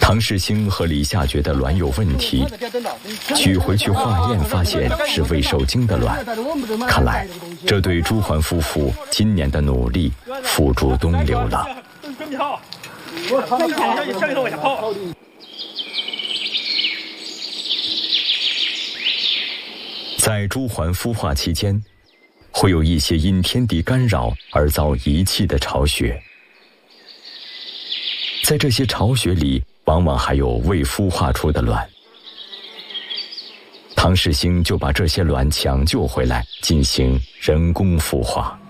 唐世兴和李夏觉得卵有问题，取回去化验，发现是未受精的卵。看来这对朱桓夫妇今年的努力付诸东流了。在朱桓孵化期间，会有一些因天敌干扰而遭遗弃的巢穴，在这些巢穴里往往还有未孵化出的卵。唐世兴就把这些卵抢救回来，进行人工孵化。